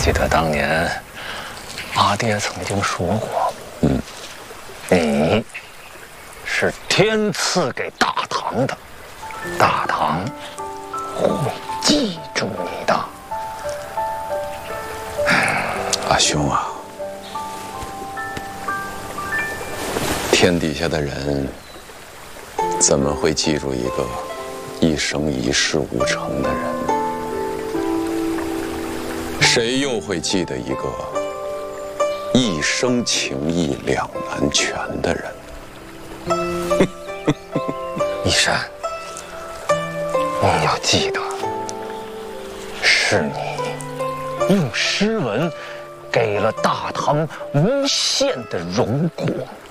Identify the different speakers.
Speaker 1: 记得当年阿爹曾经说过，你是天赐给大唐的，大唐会记住你的。
Speaker 2: 阿兄啊，天底下的人怎么会记住一个一生一世无成的人？谁又会记得一个一生情义两难全的人？
Speaker 1: 一山，你要记得，是你用诗文给了大唐无限的荣光。